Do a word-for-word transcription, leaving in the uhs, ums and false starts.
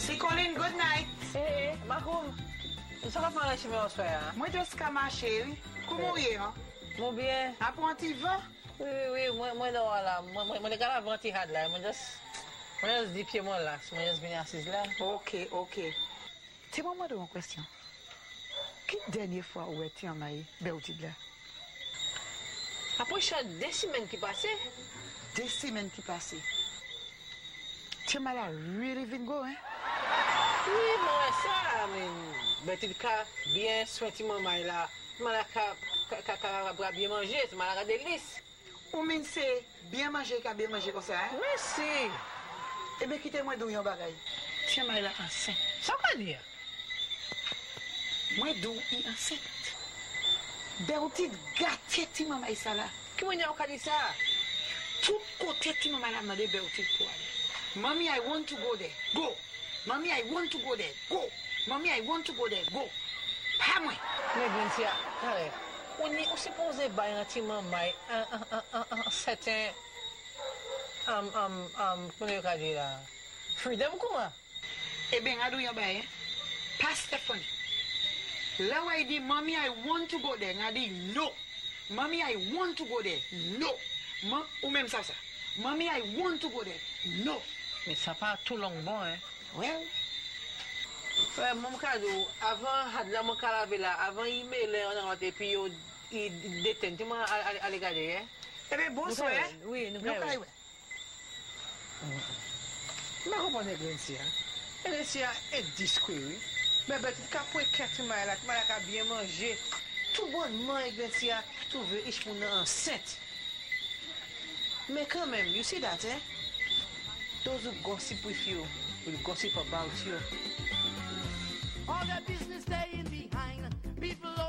Si Colin, good night. Eh, eh, Makoum, sa ka pa lanche mè oswe ya? Mwen just ka mache, oui. Koumou ye, hein? Mwen bien. Apprenti va? Oui, oui, oui, mwen do la. Mwen de kala avanti had la. Mwen just, mwen just di pied mwen la. Mwen just vini asis la. Ok, ok. Ti mwen mwen do yon kwestyon. Ki denye fwa ou eti yon maye, be ou ti bla? Apo chan de simen ki pase? De simen ki pase. Ti mwen la really vin go, hein? Oui, mwen sa, men, beti ka bien sweti mwen may la. Mwen la ka, ka, ka, ka, ka bien manje, mwen la ka delis. Ou min se, bien manje ka bien manje kon sa, hein? Merci. Ebe kite mwen do yon bagay. Ti mwen la ansen. Sa ka di ya? Mwen do yon ansen. Be ou ti gate ti mwen may sa la. Ki mwen yon ka di sa? Tout kote ti mwen la mande be ou ti pou ale. Mommy, I want to go there. Go. Mommy, I want to go there. Go. Mommy, I want to go there. Go. Pa mwen. Mwen gen si ya, kare, ou ni ou se pose bay an ti man may an, an, an, an, an, certain, um, um, um, kone yo ka di la, freedom kouman? Ebe, nga do yon bay, eh? Pa Stephanie. La way di, Mommy, I want to go there. Nga di, no. Mommy, I want to go there. No. Ma, ou menm sa sa. Mommy, I want to go there. No. Mais sa pa tout long bon, hein? Well, Fè, mwen kado, avan had la mwen kalave la, avan yi me le an anote, pi yo yi deten, ti mwen ale gade, eh? ebe, bon so, eh? Oui, nou Nou kare. kay we. Mwen kompon e gen si ya. E gen si ya e diskwe, oui. Men betit ka pou e kati may la, ki may la ka bien manje. Tout bon man e gen si ya, touve ish moun nan enceinte. Men quand même, you see that, eh? Those who gossip with you will gossip about you. All that business staying behind. People